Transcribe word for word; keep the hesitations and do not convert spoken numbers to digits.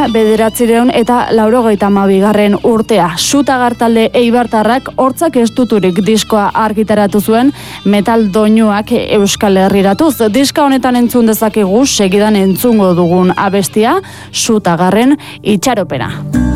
bederatzireun eta laurogeita hamabigarren urtea. Sutagar talde eibartarrak hortzak estuturik diskoa argitaratu zuen metal doinuak Euskal Herriratuz. Diska honetan entzun dezakegu segidan entzungo dugun abestia, Sutagarren itxaropena.